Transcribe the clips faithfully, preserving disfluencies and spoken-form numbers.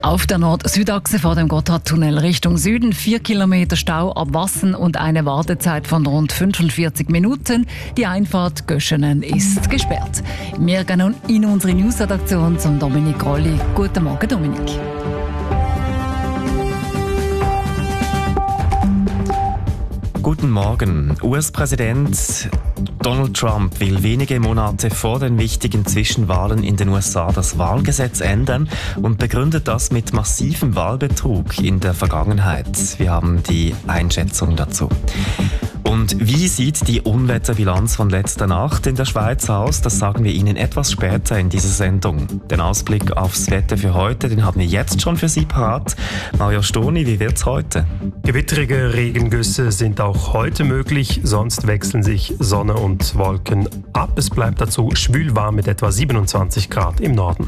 Auf der Nord-Süd-Achse vor dem Gotthardtunnel Richtung Süden vier Kilometer Stau ab Wassen und eine Wartezeit von rund fünfundvierzig Minuten. Die Einfahrt Göschenen ist gesperrt. Wir gehen nun in unsere Newsredaktion zum Dominik Rolli. Guten Morgen, Dominik. Guten Morgen. U S-Präsident Donald Trump will wenige Monate vor den wichtigen Zwischenwahlen in den U S A das Wahlgesetz ändern und begründet das mit massivem Wahlbetrug in der Vergangenheit. Wir haben die Einschätzung dazu. Und wie sieht die Unwetterbilanz von letzter Nacht in der Schweiz aus? Das sagen wir Ihnen etwas später in dieser Sendung. Den Ausblick aufs Wetter für heute, den haben wir jetzt schon für Sie parat. Mario Stoni, wie wird's heute? Gewitterige Regengüsse sind auch heute möglich, sonst wechseln sich Sonne und Wolken ab. Es bleibt dazu schwülwarm mit etwa siebenundzwanzig Grad im Norden.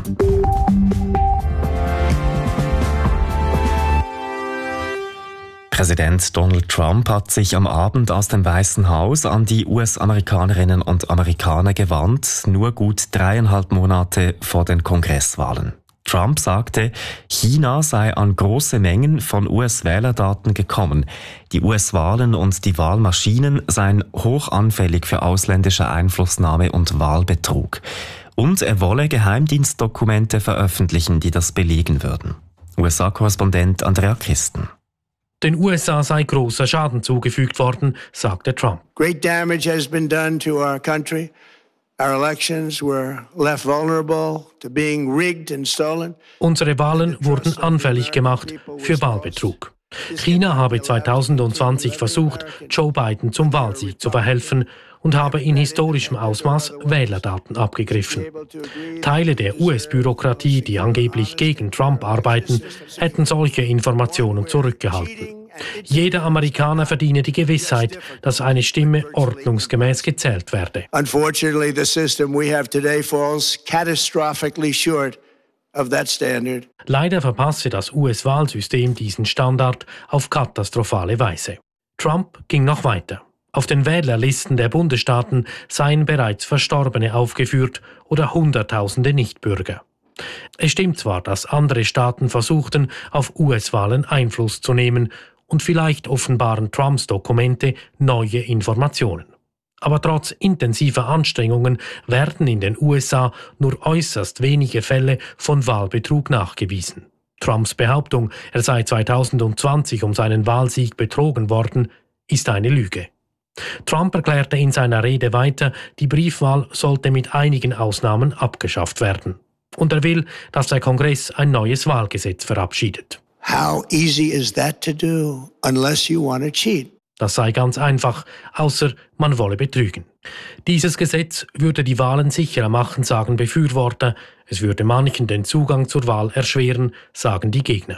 Präsident Donald Trump hat sich am Abend aus dem Weißen Haus an die U S-Amerikanerinnen und Amerikaner gewandt, nur gut dreieinhalb Monate vor den Kongresswahlen. Trump sagte, China sei an große Mengen von U S-Wählerdaten gekommen. Die U S-Wahlen und die Wahlmaschinen seien hochanfällig für ausländische Einflussnahme und Wahlbetrug. Und er wolle Geheimdienstdokumente veröffentlichen, die das belegen würden. U S A-Korrespondent Andrea Christen. Den U S A sei großer Schaden zugefügt worden, sagte Trump. Great damage has been done to our country. Our elections were left vulnerable to being rigged and stolen. Unsere Wahlen wurden anfällig gemacht für Wahlbetrug. China habe zweitausendzwanzig versucht, Joe Biden zum Wahlsieg zu verhelfen und habe in historischem Ausmaß Wählerdaten abgegriffen. Teile der U S-Bürokratie, die angeblich gegen Trump arbeiten, hätten solche Informationen zurückgehalten. Jeder Amerikaner verdiene die Gewissheit, dass eine Stimme ordnungsgemäß gezählt werde. Unfortunately, the system we have today falls catastrophically short of that standard. Leider verpasse das U S-Wahlsystem diesen Standard auf katastrophale Weise. Trump ging noch weiter. Auf den Wählerlisten der Bundesstaaten seien bereits Verstorbene aufgeführt oder Hunderttausende Nichtbürger. Es stimmt zwar, dass andere Staaten versuchten, auf U S-Wahlen Einfluss zu nehmen, und vielleicht offenbaren Trumps Dokumente neue Informationen. Aber trotz intensiver Anstrengungen werden in den U S A nur äußerst wenige Fälle von Wahlbetrug nachgewiesen. Trumps Behauptung, er sei zweitausendzwanzig um seinen Wahlsieg betrogen worden, ist eine Lüge. Trump erklärte in seiner Rede weiter, die Briefwahl sollte mit einigen Ausnahmen abgeschafft werden. Und er will, dass der Kongress ein neues Wahlgesetz verabschiedet. How easy is that to do unless you want to cheat? Das sei ganz einfach, außer man wolle betrügen. Dieses Gesetz würde die Wahlen sicherer machen, sagen Befürworter. Es würde manchen den Zugang zur Wahl erschweren, sagen die Gegner.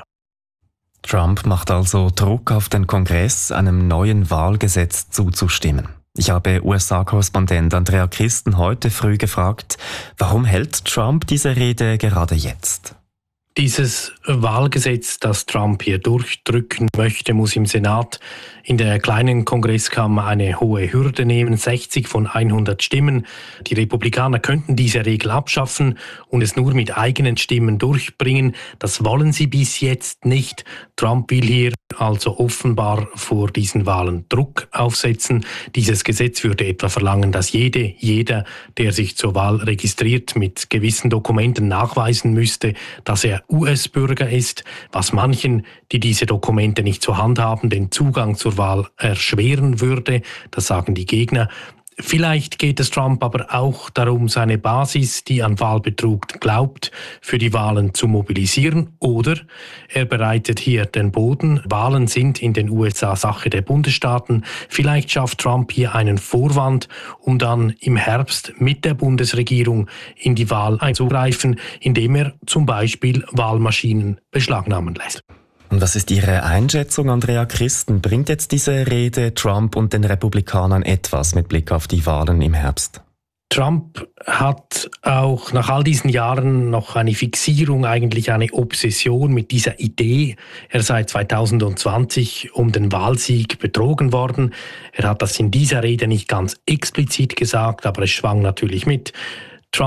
Trump macht also Druck auf den Kongress, einem neuen Wahlgesetz zuzustimmen. Ich habe U S A-Korrespondent Andrea Christen heute früh gefragt, warum hält Trump diese Rede gerade jetzt? Dieses Wahlgesetz, das Trump hier durchdrücken möchte, muss im Senat in der kleinen Kongresskammer eine hohe Hürde nehmen, sechzig von hundert Stimmen. Die Republikaner könnten diese Regel abschaffen und es nur mit eigenen Stimmen durchbringen. Das wollen sie bis jetzt nicht. Trump will hier also offenbar vor diesen Wahlen Druck aufsetzen. Dieses Gesetz würde etwa verlangen, dass jede, jeder, der sich zur Wahl registriert, mit gewissen Dokumenten nachweisen müsste, dass er U S-Bürger ist, was manchen, die diese Dokumente nicht zur Hand haben, den Zugang zur Wahl erschweren würde. Das sagen die Gegner. Vielleicht geht es Trump aber auch darum, seine Basis, die an Wahlbetrug glaubt, für die Wahlen zu mobilisieren. Oder er bereitet hier den Boden. Wahlen sind in den U S A Sache der Bundesstaaten. Vielleicht schafft Trump hier einen Vorwand, um dann im Herbst mit der Bundesregierung in die Wahl einzugreifen, indem er zum Beispiel Wahlmaschinen beschlagnahmen lässt. Und was ist Ihre Einschätzung, Andrea Christen? Bringt jetzt diese Rede Trump und den Republikanern etwas mit Blick auf die Wahlen im Herbst? Trump hat auch nach all diesen Jahren noch eine Fixierung, eigentlich eine Obsession mit dieser Idee. Er sei zweitausendzwanzig um den Wahlsieg betrogen worden. Er hat das in dieser Rede nicht ganz explizit gesagt, aber es schwang natürlich mit. Trump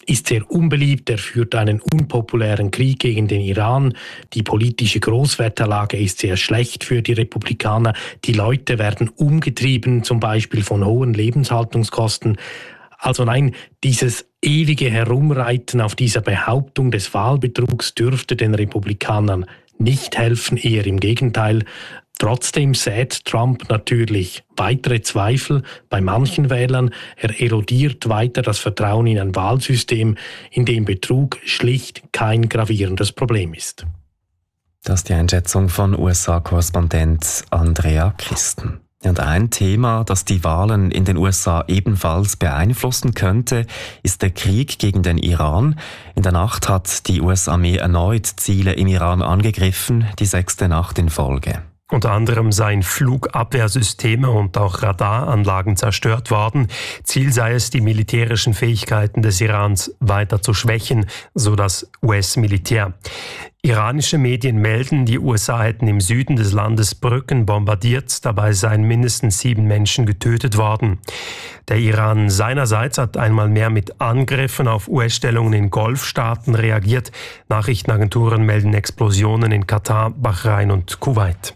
ist sehr unbeliebt. Er führt einen unpopulären Krieg gegen den Iran. Die politische Großwetterlage ist sehr schlecht für die Republikaner. Die Leute werden umgetrieben, zum Beispiel von hohen Lebenshaltungskosten. Also nein, dieses ewige Herumreiten auf dieser Behauptung des Wahlbetrugs dürfte den Republikanern nicht helfen, eher im Gegenteil. Trotzdem sät Trump natürlich weitere Zweifel bei manchen Wählern. Er erodiert weiter das Vertrauen in ein Wahlsystem, in dem Betrug schlicht kein gravierendes Problem ist. Das ist die Einschätzung von U S A-Korrespondent Andrea Christen. Und ein Thema, das die Wahlen in den U S A ebenfalls beeinflussen könnte, ist der Krieg gegen den Iran. In der Nacht hat die U S-Armee erneut Ziele im Iran angegriffen, die sechste Nacht in Folge. Unter anderem seien Flugabwehrsysteme und auch Radaranlagen zerstört worden. Ziel sei es, die militärischen Fähigkeiten des Irans weiter zu schwächen, so das U S-Militär. Iranische Medien melden, die U S A hätten im Süden des Landes Brücken bombardiert. Dabei seien mindestens sieben Menschen getötet worden. Der Iran seinerseits hat einmal mehr mit Angriffen auf U S-Stellungen in Golfstaaten reagiert. Nachrichtenagenturen melden Explosionen in Katar, Bahrain und Kuwait.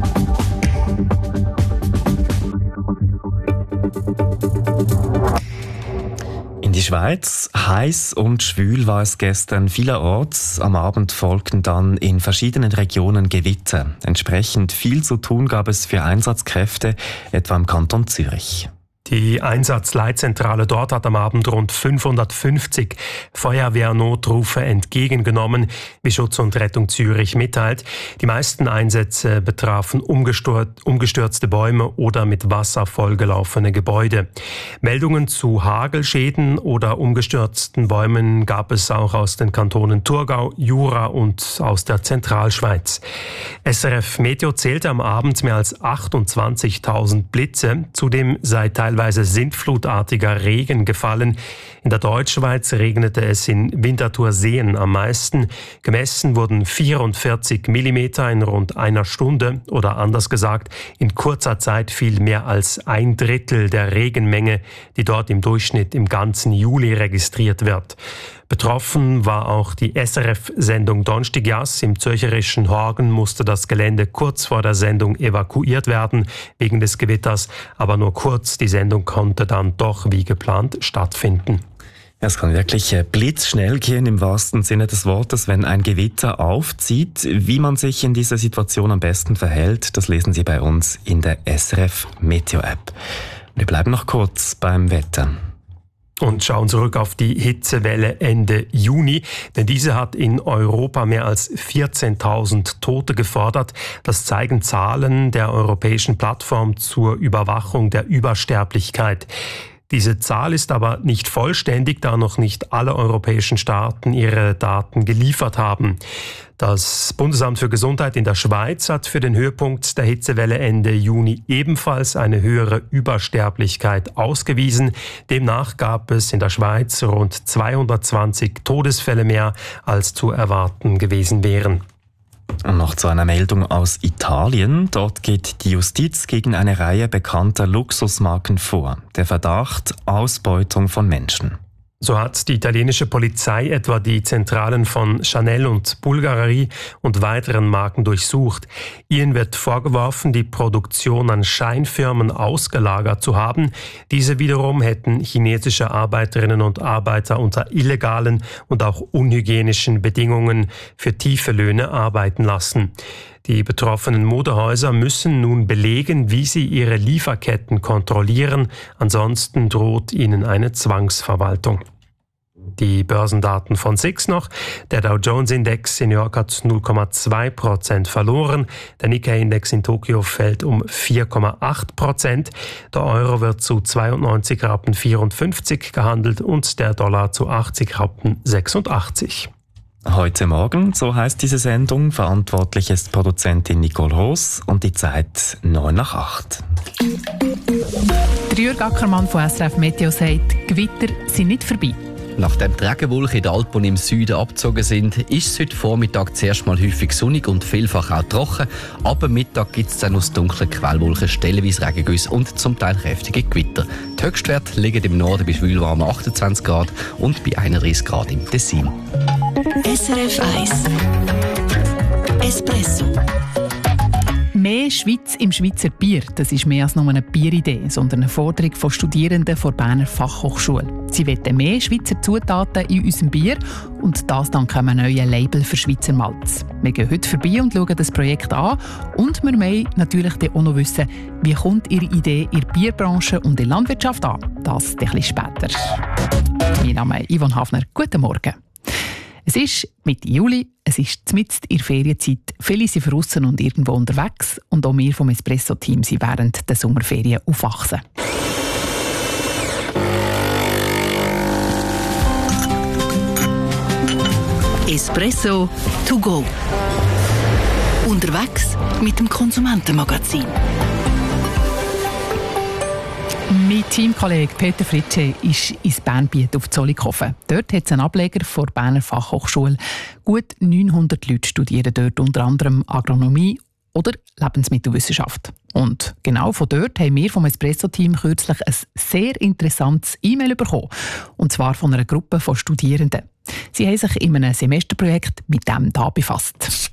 In die Schweiz, heiß und schwül war es gestern vielerorts. Am Abend folgten dann in verschiedenen Regionen Gewitter. Entsprechend viel zu tun gab es für Einsatzkräfte, etwa im Kanton Zürich. Die Einsatzleitzentrale dort hat am Abend rund fünfhundertfünfzig Feuerwehrnotrufe entgegengenommen, wie Schutz und Rettung Zürich mitteilt. Die meisten Einsätze betrafen umgestürzte Bäume oder mit Wasser vollgelaufene Gebäude. Meldungen zu Hagelschäden oder umgestürzten Bäumen gab es auch aus den Kantonen Thurgau, Jura und aus der Zentralschweiz. S R F Meteo zählte am Abend mehr als achtundzwanzigtausend Blitze. Zudem sei teilweise sintflutartiger Regen gefallen. In der Deutschschweiz regnete es in Winterthurseen am meisten. Gemessen wurden vierundvierzig Millimeter in rund einer Stunde oder anders gesagt, in kurzer Zeit fiel mehr als ein Drittel der Regenmenge, die dort im Durchschnitt im ganzen Juli registriert wird. Betroffen war auch die S R F-Sendung Donstigas. Im zürcherischen Horgen musste das Gelände kurz vor der Sendung evakuiert werden, wegen des Gewitters, aber nur kurz. Die Sendung konnte dann doch wie geplant stattfinden. Es kann wirklich blitzschnell gehen im wahrsten Sinne des Wortes, wenn ein Gewitter aufzieht. Wie man sich in dieser Situation am besten verhält, das lesen Sie bei uns in der S R F Meteo App. Wir bleiben noch kurz beim Wetter. Und schauen zurück auf die Hitzewelle Ende Juni, denn diese hat in Europa mehr als vierzehntausend Tote gefordert. Das zeigen Zahlen der Europäischen Plattform zur Überwachung der Übersterblichkeit. Diese Zahl ist aber nicht vollständig, da noch nicht alle europäischen Staaten ihre Daten geliefert haben. Das Bundesamt für Gesundheit in der Schweiz hat für den Höhepunkt der Hitzewelle Ende Juni ebenfalls eine höhere Übersterblichkeit ausgewiesen. Demnach gab es in der Schweiz rund zweihundertzwanzig Todesfälle mehr, als zu erwarten gewesen wären. Und noch zu einer Meldung aus Italien. Dort geht die Justiz gegen eine Reihe bekannter Luxusmarken vor. Der Verdacht: Ausbeutung von Menschen. So hat die italienische Polizei etwa die Zentralen von Chanel und Bulgari und weiteren Marken durchsucht. Ihnen wird vorgeworfen, die Produktion an Scheinfirmen ausgelagert zu haben. Diese wiederum hätten chinesische Arbeiterinnen und Arbeiter unter illegalen und auch unhygienischen Bedingungen für tiefe Löhne arbeiten lassen. Die betroffenen Modehäuser müssen nun belegen, wie sie ihre Lieferketten kontrollieren. Ansonsten droht ihnen eine Zwangsverwaltung. Die Börsendaten von S I X noch. Der Dow Jones Index in New York hat null Komma zwei Prozent verloren. Der Nikkei Index in Tokio fällt um vier Komma acht Prozent. Der Euro wird zu zweiundneunzig Rappen vierundfünfzig gehandelt und der Dollar zu achtzig Rappen sechsundachtzig. Heute Morgen, so heißt diese Sendung. Verantwortlich ist Produzentin Nicole Roos und die Zeit neun nach acht. Der Jürg Ackermann von S R F Meteo sagt, Gewitter sind nicht vorbei. Nachdem die Regenwolken in den Alpen im Süden abgezogen sind, ist es heute Vormittag zuerst mal häufig sonnig und vielfach auch trocken. Ab Mittag gibt es dann aus dunklen Quellwolken stellenweise Regengüsse und zum Teil kräftige Gewitter. Die Höchstwerte liegen im Norden bei schwülwarmen achtundzwanzig Grad und bei einunddreißig Grad im Tessin. S R F eins Espresso. Mehr Schweiz im Schweizer Bier, das ist mehr als nur eine Bieridee, sondern eine Forderung von Studierenden der Berner Fachhochschule. Sie wollen mehr Schweizer Zutaten in unserem Bier und das dank einem neuen Label für Schweizer Malz. Wir gehen heute vorbei und schauen das Projekt an und wir wollen natürlich auch noch wissen, wie kommt Ihre Idee in der Bierbranche und in der Landwirtschaft an. Das ein bisschen später. Mein Name ist Yvonne Hafner. Guten Morgen. Es ist Mitte Juli, es ist mitten in der Ferienzeit. Viele sind draussen und irgendwo unterwegs und auch wir vom Espresso-Team sind während der Sommerferien aufwachsen. Espresso to go. Unterwegs mit dem Konsumentenmagazin. Mein Teamkollege Peter Fritsche ist ins Bernbiet auf Zollikofen. Dort hat es einen Ableger der Berner Fachhochschule. Gut neunhundert Leute studieren dort unter anderem Agronomie oder Lebensmittelwissenschaft. Und genau von dort haben wir vom Espresso-Team kürzlich ein sehr interessantes E-Mail bekommen. Und zwar von einer Gruppe von Studierenden. Sie haben sich in einem Semesterprojekt mit dem hier befasst.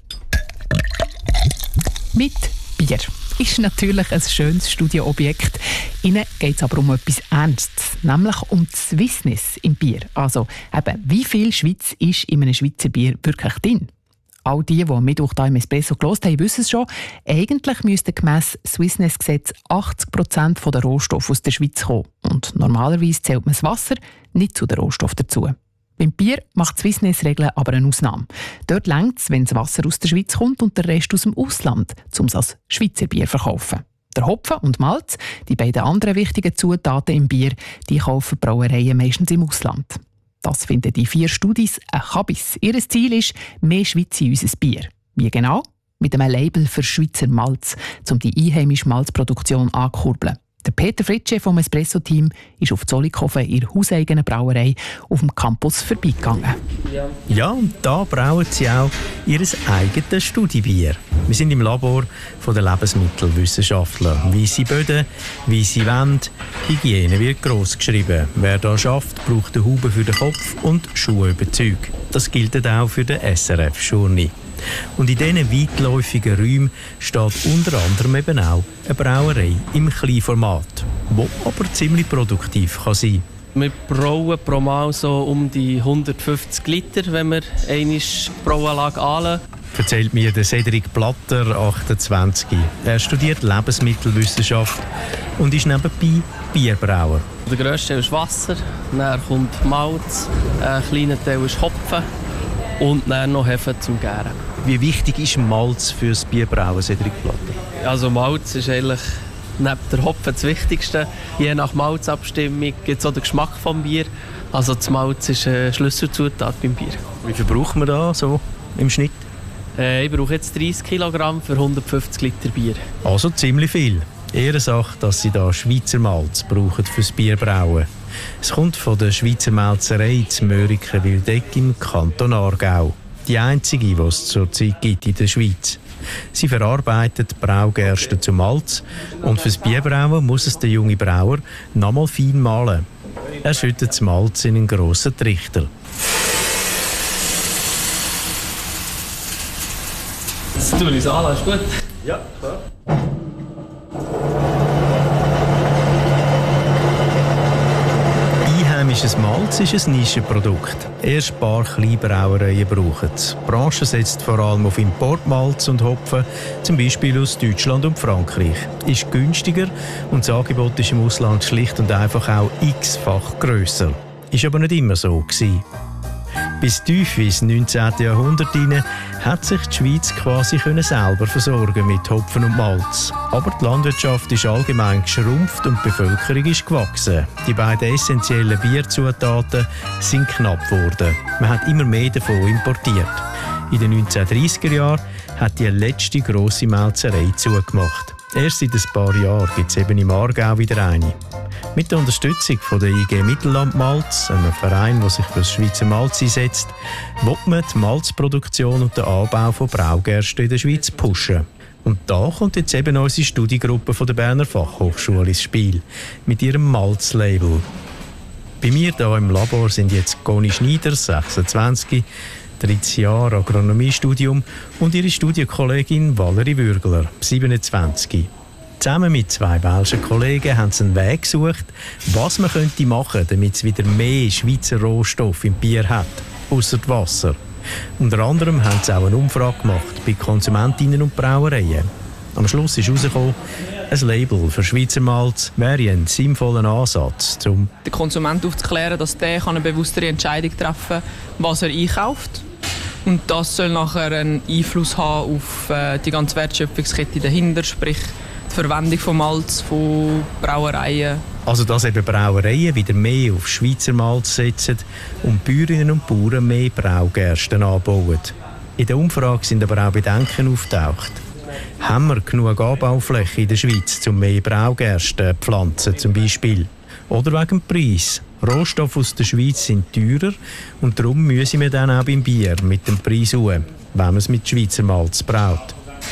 Mit Bier. Ist natürlich ein schönes Studienobjekt. Ihnen geht es aber um etwas Ernstes, nämlich um die Swissness im Bier. Also eben, wie viel Schweiz ist in einem Schweizer Bier wirklich drin? All die, die am Mittwoch hier im Espresso gehört haben, wissen es schon. Eigentlich müssten gemäss Swissness-Gesetz achtzig Prozent der Rohstoffe aus der Schweiz kommen. Und normalerweise zählt man das Wasser nicht zu den Rohstoffen dazu. Beim Bier macht Swissness-Regeln aber eine Ausnahme. Dort reicht es, wenn das Wasser aus der Schweiz kommt und der Rest aus dem Ausland, um es als Schweizer Bier zu verkaufen. Der Hopfen und Malz, die beiden anderen wichtigen Zutaten im Bier, die kaufen Brauereien meistens im Ausland. Das finden die vier Studis ein Kabis. Ihr Ziel ist, mehr Schweiz in unser Bier. Wie genau? Mit einem Label für Schweizer Malz, um die einheimische Malzproduktion anzukurbeln. Der Peter Fritsche vom Espresso-Team ist auf Zollikofen in ihrer hauseigenen Brauerei auf dem Campus vorbeigegangen. Ja, und da brauen sie auch ihr eigenes Studiebier. Wir sind im Labor der Lebensmittelwissenschaftler. Weisse Böden, weisse Wände, Hygiene wird gross geschrieben. Wer da schafft, braucht eine Haube für den Kopf und Schuhe über Zeug. Das gilt auch für den S R F-Journey. Und in diesen weitläufigen Räumen steht unter anderem eben auch eine Brauerei im Kleinformat, die aber ziemlich produktiv kann sein kann. Wir brauen pro Mal so um die hundertfünfzig Liter, wenn wir eine Brauanlage anlegen. Erzählt mir der Cedric Platter, achtundzwanzig. Er studiert Lebensmittelwissenschaft und ist nebenbei Bierbrauer. Der grösste Teil ist Wasser, dann kommt Malz, ein kleiner Teil ist Hopfen und dann noch Hefe zum Gären. Wie wichtig ist Malz für das Bierbrauen, Cedric Platter? Also Malz ist eigentlich neben der Hopfen das Wichtigste. Je nach Malzabstimmung gibt es auch den Geschmack des Bier. Also das Malz ist eine Schlüsselzutat beim Bier. Wie viel braucht man da so im Schnitt? Äh, ich brauche jetzt dreißig Kilogramm für hundertfünfzig Liter Bier. Also ziemlich viel. Ehrensache, dass sie da Schweizer Malz brauchen fürs Bierbrauen. Es kommt von der Schweizer Melzerei zu Mörike-Wildeck im Kanton Aargau. Die einzige, die es zurzeit gibt in der Schweiz. Sie verarbeitet Braugerste zu Malz und fürs Bierbrauen muss es der junge Brauer nochmal fein mahlen. Er schüttet das Malz in einen grossen Trichter. Das tue ich an, ist gut? Ja, klar. Einheimisches Malz ist ein Nischenprodukt. Erst ein paar Kleinbrauereien brauchen es. Die Branche setzt vor allem auf Importmalz und Hopfen, zum Beispiel aus Deutschland und Frankreich. Ist günstiger und das Angebot ist im Ausland schlicht und einfach auch x-fach grösser. Ist aber nicht immer so gewesen. Bis tief ins neunzehnten Jahrhundert hinein hat sich die Schweiz quasi können selber versorgen mit Hopfen und Malz. Aber die Landwirtschaft ist allgemein geschrumpft und die Bevölkerung ist gewachsen. Die beiden essentiellen Bierzutaten sind knapp geworden. Man hat immer mehr davon importiert. In den neunzehnhundertdreissiger Jahren hat die letzte grosse Melzerei zugemacht. Erst seit ein paar Jahren gibt es eben im Aargau wieder eine. Mit der Unterstützung von der I G Mittelland Malz, einem Verein, der sich für das Schweizer Malz einsetzt, will man die Malzproduktion und den Anbau von Braugersten in der Schweiz pushen. Und da kommt jetzt eben unsere Studiegruppe von der Berner Fachhochschule ins Spiel, mit ihrem Malzlabel. Bei mir hier im Labor sind jetzt Conny Schneider, sechsundzwanzig, dreizehn Jahre Agronomiestudium, und ihre Studienkollegin Valerie Würgler, siebenundzwanzig. Zusammen mit zwei welschen Kollegen haben sie einen Weg gesucht, was man könnte machen, damit es wieder mehr Schweizer Rohstoff im Bier hat, ausser Wasser. Unter anderem haben sie auch eine Umfrage gemacht bei Konsumentinnen und Brauereien. Am Schluss ist herausgekommen, ein Label für Schweizer Malz wäre ein sinnvoller Ansatz, um den Konsumenten aufzuklären, dass der eine bewusstere Entscheidung treffen kann, was er einkauft. Und das soll nachher einen Einfluss haben auf äh, die ganze Wertschöpfungskette dahinter, sprich die Verwendung von Malz, von Brauereien. Also dass eben Brauereien wieder mehr auf Schweizer Malz setzen und Bäuerinnen und Bauern mehr Braugersten anbauen. In der Umfrage sind aber auch Bedenken auftaucht. Haben wir genug Anbaufläche in der Schweiz, um mehr Braugersten zu pflanzen zum Beispiel? Oder wegen dem Preis? Rohstoffe aus der Schweiz sind teurer und darum müssen wir dann auch beim Bier mit dem Preis hoch, wenn man es mit Schweizer Malz braut.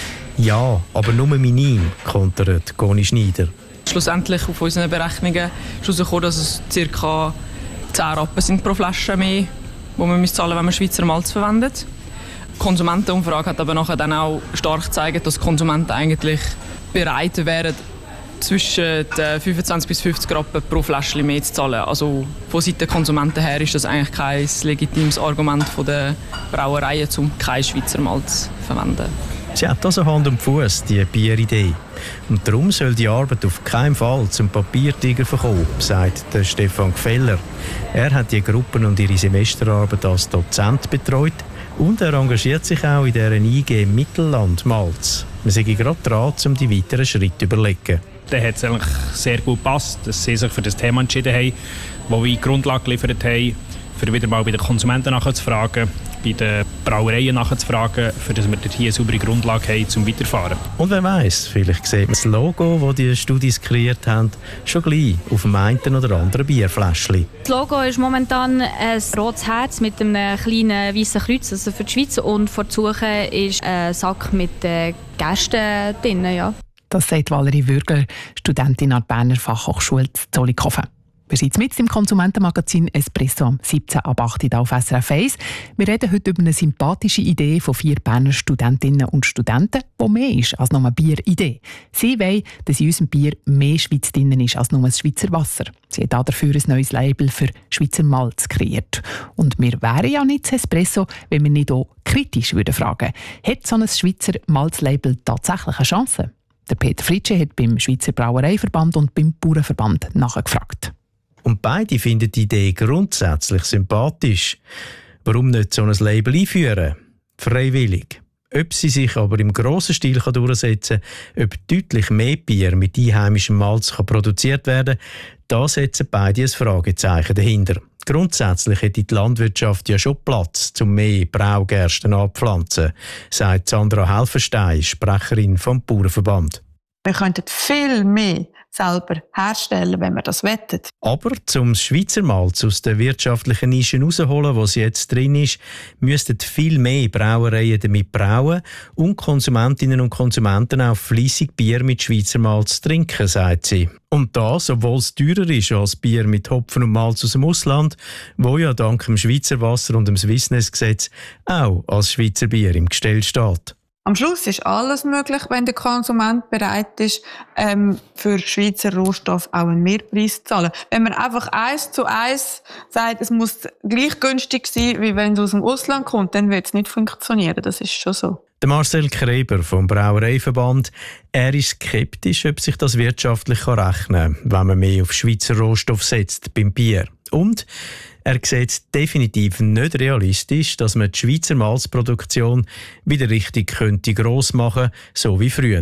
Ja, aber nur minim, kontert Conny Schneider. Schlussendlich auf unseren Berechnungen ist herausgekommen, dass es ca. zehn Rappen sind pro Flasche mehr, die man zahlen müssen, wenn man Schweizer Malz verwendet. Die Konsumentenumfrage hat aber nachher dann auch stark gezeigt, dass Konsumenten eigentlich bereit wären, zwischen fünfundzwanzig bis fünfzig Rappen pro Flasche mehr zu zahlen. Also von Seiten der Konsumenten her ist das eigentlich kein legitimes Argument der Brauereien, um kein Schweizer Malz zu verwenden. Sie hat also Hand und Fuß, die Bieridee. Und darum soll die Arbeit auf keinen Fall zum Papiertiger verkommen, sagt der Stefan Gfeller. Er hat die Gruppen und ihre Semesterarbeit als Dozent betreut und er engagiert sich auch in der I G Mittelland Malz. Wir sind gerade dran, um die weiteren Schritte zu überlegen. Dann hat es eigentlich sehr gut gepasst, dass sie sich für das Thema entschieden haben, wo wir die Grundlage geliefert haben, für wieder mal bei den Konsumenten nachzufragen, bei den Brauereien nachzufragen, für dass wir hier eine saubere Grundlage haben, zum Weiterfahren. Und wer weiss, vielleicht sieht man das Logo, das die Studis kreiert haben, schon gleich auf dem einen oder anderen Bierfläschchen. Das Logo ist momentan ein rotes Herz mit einem kleinen weißen Kreuz, also für die Schweiz, und vor der Suche ist ein Sack mit äh, Gästen drin. Ja. Das sagt Valerie Würgler, Studentin an der Berner Fachhochschule Zollikofen. Wir sind mit im Konsumentenmagazin Espresso am siebzehn ab acht Uhr auf S R F eins. Wir reden heute über eine sympathische Idee von vier Berner Studentinnen und Studenten, die mehr ist als nur eine Bieridee. Sie wollen, dass in unserem Bier mehr Schweiz drin ist als nur das Schweizer Wasser. Sie haben dafür ein neues Label für Schweizer Malz kreiert. Und wir wären ja nicht das Espresso, wenn wir nicht auch kritisch würden fragen, hat so ein Schweizer Malzlabel tatsächlich eine Chance? Der Peter Fritsche hat beim Schweizer Brauereiverband und beim Bauernverband nachgefragt. Und beide finden die Idee grundsätzlich sympathisch. Warum nicht so ein Label einführen? Freiwillig. Ob sie sich aber im grossen Stil durchsetzen kann, ob deutlich mehr Bier mit einheimischem Malz kann produziert werden kann, da setzen beide ein Fragezeichen dahinter. Grundsätzlich hätte die Landwirtschaft ja schon Platz, um mehr Braugersten anzupflanzen, sagt Sandra Helfenstein, Sprecherin vom Bauernverband. Wir könnten viel mehr selber herstellen, wenn wir das wollen. Aber um das Schweizer Malz aus der wirtschaftlichen Nische herauszuholen, wo sie jetzt drin ist, müssten viel mehr Brauereien damit brauen und Konsumentinnen und Konsumenten auch fleissig Bier mit Schweizer Malz trinken, sagt sie. Und das, obwohl es teurer ist als Bier mit Hopfen und Malz aus dem Ausland, wo ja dank dem Schweizer Wasser und dem Swissness-Gesetz auch als Schweizer Bier im Gestell steht. Am Schluss ist alles möglich, wenn der Konsument bereit ist, ähm, für Schweizer Rohstoff auch einen Mehrpreis zu zahlen. Wenn man einfach eins zu eins sagt, es muss gleich günstig sein, wie wenn es aus dem Ausland kommt, dann wird es nicht funktionieren. Das ist schon so. Der Marcel Kreber vom Brauereiverband, er ist skeptisch, ob sich das wirtschaftlich rechnen kann, wenn man mehr auf Schweizer Rohstoff setzt beim Bier. Und er sieht es definitiv nicht realistisch, dass man die Schweizer Malzproduktion wieder richtig könnte gross machen, so wie früher.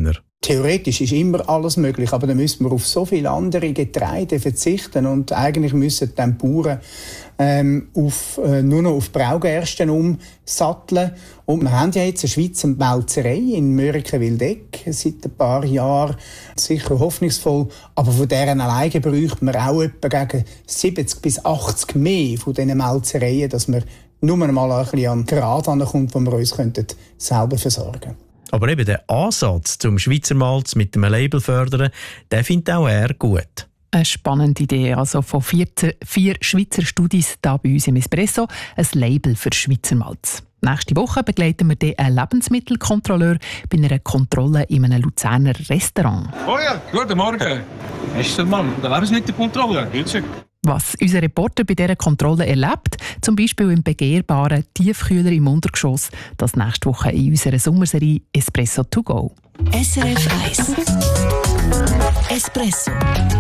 Theoretisch ist immer alles möglich, aber dann müssen wir auf so viele andere Getreide verzichten und eigentlich müssen dann die Bauern ähm, auf, äh, nur noch auf Braugersten umsatteln. Und wir haben ja jetzt eine Schweizer Melzerei in Mörike-Wildeck seit ein paar Jahren, sicher hoffnungsvoll, aber von deren alleine bräuchten wir auch etwa gegen siebzig bis achtzig mehr von diesen Melzereien, dass wir nur mal ein bisschen an den Grad ankommt, wo wir uns selber versorgen könnten. Aber eben der Ansatz zum Schweizer Malz mit dem Label fördern, den findet auch er gut. Eine spannende Idee, also von vier, vier Schweizer Studis hier bei uns im Espresso, ein Label für Schweizer Malz. Nächste Woche begleiten wir den einen Lebensmittelkontrolleur bei einer Kontrolle in einem Luzerner Restaurant. Oh ja, guten Morgen. Ist der Mann der Lebensmittelkontrolle? Grüezi. Was unser Reporter bei dieser Kontrolle erlebt, zum Beispiel im begehrbaren Tiefkühler im Untergeschoss, das nächste Woche in unserer Sommerserie Espresso to go. S R F eins Espresso.